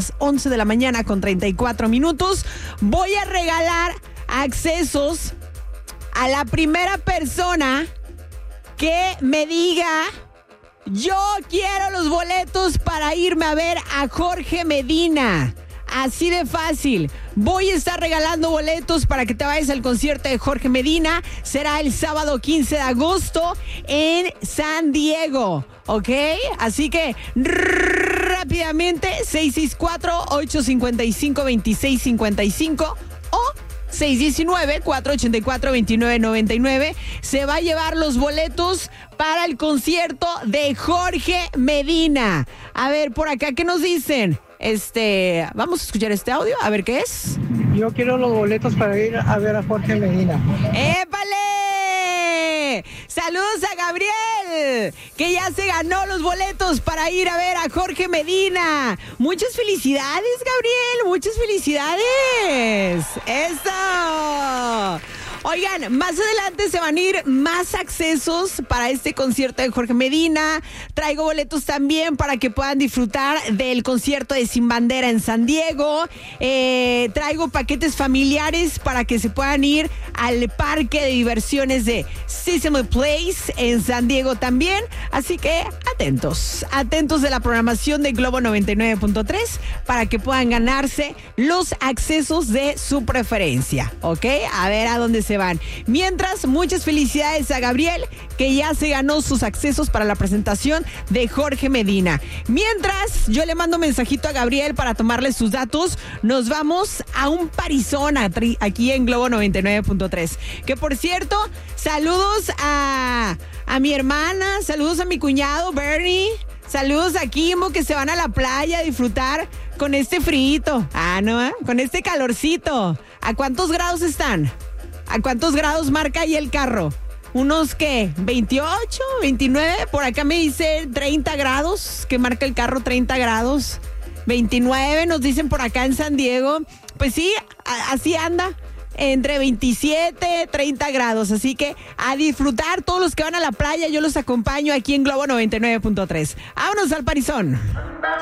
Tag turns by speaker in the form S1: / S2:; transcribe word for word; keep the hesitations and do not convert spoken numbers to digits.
S1: once de la mañana con treinta y cuatro minutos. Voy a regalar accesos a la primera persona que me diga: yo quiero los boletos para irme a ver a Jorge Medina. Así de fácil. Voy a estar regalando boletos para que te vayas al concierto de Jorge Medina. Será el sábado quince de agosto en San Diego, ¿ok? Así que rápidamente, seis seis cuatro, ocho cinco cinco, dos seis cinco cinco o seis uno nueve, cuatro ocho cuatro, dos nueve nueve nueve. Se va a llevar los boletos para el concierto de Jorge Medina. A ver, por acá, ¿qué nos dicen? Este, vamos a escuchar este audio, a ver qué es.
S2: Yo quiero los boletos para ir a ver a Jorge Medina.
S1: ¡Épale! Saludos a Gabriel, que ya se ganó los boletos para ir a ver a Jorge Medina. Muchas felicidades, Gabriel, muchas felicidades. ¡Eso! Oigan, más adelante se van a ir más accesos para este concierto de Jorge Medina. Traigo boletos también para que puedan disfrutar del concierto de Sin Bandera en San Diego. Eh, traigo paquetes familiares para que se puedan ir al parque de diversiones de Sesame Place en San Diego también. Así que atentos, atentos de la programación de Globo noventa y nueve punto tres para que puedan ganarse los accesos de su preferencia, ¿ok? A ver a dónde se van. Mientras, muchas felicidades a Gabriel, que ya se ganó sus accesos para la presentación de Jorge Medina. Mientras, yo le mando mensajito a Gabriel para tomarle sus datos. Nos vamos a un parizón aquí en Globo noventa y nueve punto tres. Que por cierto, saludos a, a mi hermana, saludos a mi cuñado Bernie, saludos a Kimbo, que se van a la playa a disfrutar con este frío. Ah, ¿no? ¿Eh? Con este calorcito. ¿A cuántos grados están? ¿A cuántos grados marca ahí el carro? ¿Unos qué? ¿veintiocho? ¿veintinueve? Por acá me dice treinta grados, que marca el carro treinta grados. veintinueve nos dicen por acá en San Diego. Pues sí, a- así anda. Entre veintisiete, treinta grados. Así que a disfrutar todos los que van a la playa. Yo los acompaño aquí en Globo noventa y nueve punto tres. Vámonos al parizón.